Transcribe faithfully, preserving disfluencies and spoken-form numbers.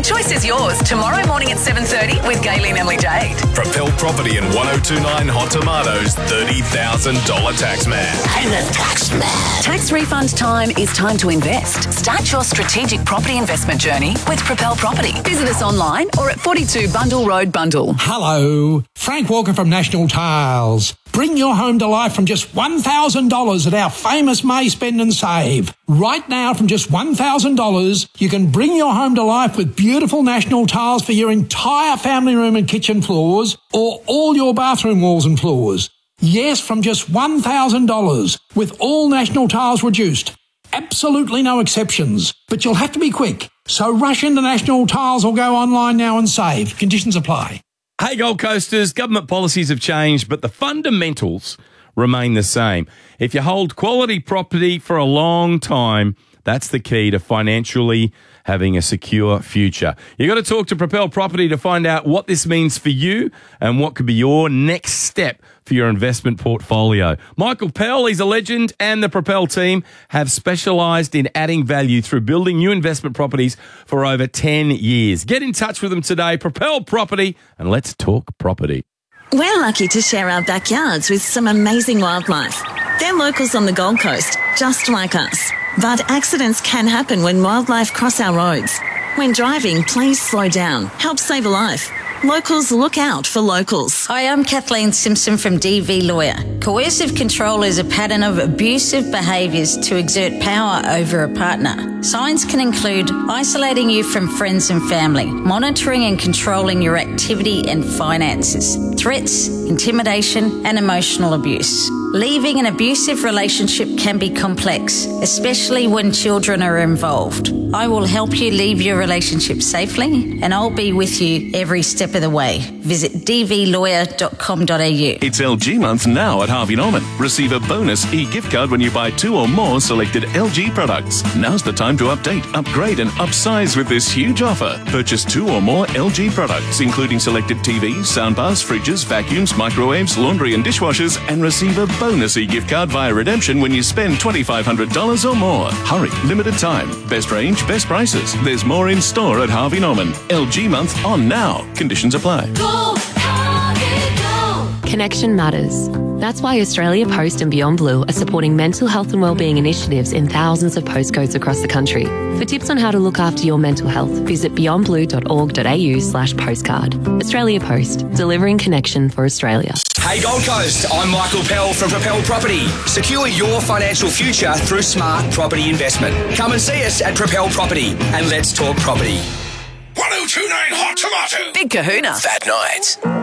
choice is yours tomorrow morning at seven thirty with Gaylene Emily Jade. Propel Property and ten twenty-nine Hot Tomatoes thirty thousand dollars tax man. Hey, the tax man. Tax refund time is time to invest. Start your strategic property investment journey with Propel Property. Visit us online or at forty-two Bundle Road, Bundle. Hello, Frank Walker from National Tiles. Bring your home to life from just one thousand dollars at our famous May Spend and Save. Right now, from just one thousand dollars, you can bring your home to life with beautiful National Tiles for your entire family room and kitchen floors or all your bathroom walls and floors. Yes, from just one thousand dollars, with all National Tiles reduced. Absolutely no exceptions, but you'll have to be quick. So rush into National Tiles or go online now and save. Conditions apply. Hey, Gold Coasters, government policies have changed, but the fundamentals remain the same. If you hold quality property for a long time, that's the key to financially having a secure future. You got to talk to Propel Property to find out what this means for you and what could be your next step for your investment portfolio. Michael Pell, he's a legend, and the Propel team have specialised in adding value through building new investment properties for over ten years. Get in touch with them today, Propel Property, and let's talk property. We're lucky to share our backyards with some amazing wildlife. They're locals on the Gold Coast, just like us. But accidents can happen when wildlife cross our roads. When driving, please slow down. Help save a life. Locals look out for locals. Hi, I'm Kathleen Simpson from D V Lawyer. Coercive control is a pattern of abusive behaviours to exert power over a partner. Signs can include isolating you from friends and family, monitoring and controlling your activity and finances, threats, intimidation and emotional abuse. Leaving an abusive relationship can be complex, especially when children are involved. I will help you leave your relationship safely, and I'll be with you every step of the way. Visit d v lawyer dot com dot a u. It's L G month now at Harvey Norman. Receive a bonus e-gift card when you buy two or more selected L G products. Now's the time to update, upgrade and upsize with this huge offer. Purchase two or more L G products, including selected T Vs, soundbars, fridges, vacuums, microwaves, laundry and dishwashers, and receive a bonus e-gift card via redemption when you spend two thousand five hundred dollars or more. Hurry, limited time. Best range, best prices. There's more in store at Harvey Norman. L G month on now. Conditions apply. Go, Harvey, go. Connection matters. That's why Australia Post and Beyond Blue are supporting mental health and wellbeing initiatives in thousands of postcodes across the country. For tips on how to look after your mental health, visit beyond blue dot org dot a u slash postcard. Australia Post, delivering connection for Australia. Hey Gold Coast, I'm Michael Pell from Propel Property. Secure your financial future through smart property investment. Come and see us at Propel Property and let's talk property. ten twenty-nine Hot Tomato. Big Kahuna. Fat Nights.